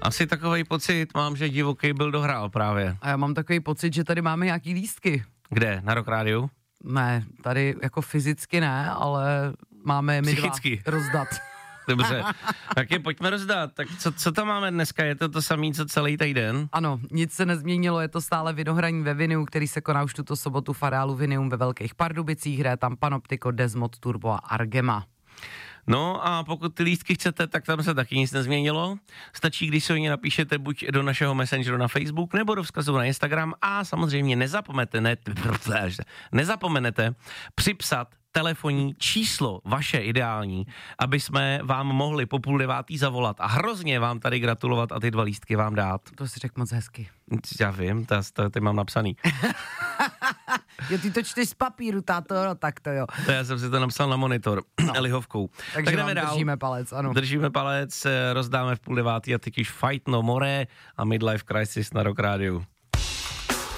Asi takovej pocit mám, že Divoký byl dohrál právě. A já mám takový pocit, že tady máme nějaký lístky. Kde? Na Rock Rádiu? Ne, tady jako fyzicky ne, ale máme my Psychicky. dva rozdat. Dobře, tak je pojďme rozdat. Tak co tam máme dneska? Je to samý, co celý týden? Ano, nic se nezměnilo, je to stále vinohraní ve Viniu, který se koná už tuto sobotu v areálu Vinium ve Velkých Pardubicích, hraje tam Panoptiko, Desmod, Turbo a Argema. No a pokud ty lístky chcete, tak tam se taky nic nezměnilo. Stačí, když se o ně napíšete buď do našeho messengeru na Facebook, nebo do vzkazu na Instagram a samozřejmě nezapomenete připsat telefonní číslo, vaše ideální, aby jsme vám mohli po 8:30 zavolat a hrozně vám tady gratulovat a ty 2 lístky vám dát. To si řekl moc hezky. Já vím, to mám napsaný. Jo, ty to čteš z papíru, táto, no tak to jo. To já jsem si to napsal na monitor, lihovkou. Takže tak vám dál. držíme palec, ano. Držíme palec, rozdáme v 8:30 a teď už Fight No More a Midlife Crisis na Rock Rádiu.